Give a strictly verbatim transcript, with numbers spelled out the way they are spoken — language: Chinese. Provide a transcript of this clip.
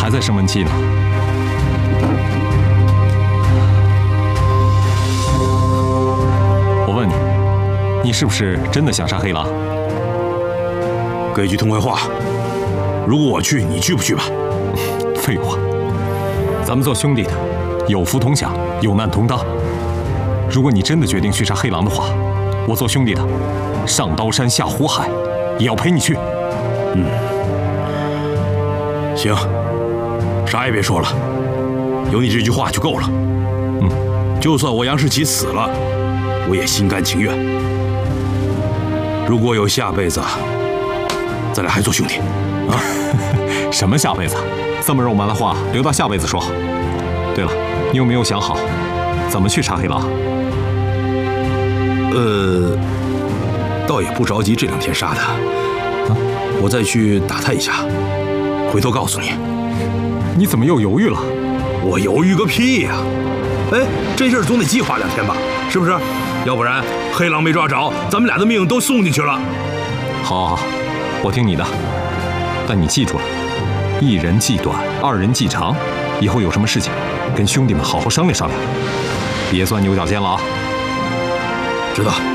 还在生闷气呢。我问你，你是不是真的想杀黑狼？ 搁一句痛快话，如果我去，你去不去吧？ 废话，咱们做兄弟的，有福同享，有难同当。如果你真的决定去杀黑狼的话，我做兄弟的，上刀山下火海，也要陪你去。 嗯，行，啥也别说了，有你这句话就够了。嗯，就算我杨士奇死了，我也心甘情愿。如果有下辈子，咱俩还做兄弟啊？ 什么下辈子？这么肉麻的话留到下辈子说。对了，你有没有想好怎么去杀黑狼？ 呃，倒也不着急这两天杀他，啊，我再去打探一下，回头告诉你。 你怎么又犹豫了？ 我犹豫个屁呀！哎，这事儿总得计划两天吧，是不是？要不然黑狼没抓着，咱们俩的命都送进去了。 好，好，好，我听你的。但你记住了，一人计短，二人计长。以后有什么事情，跟兄弟们好好商量商量，别钻牛角尖了啊！ 知道。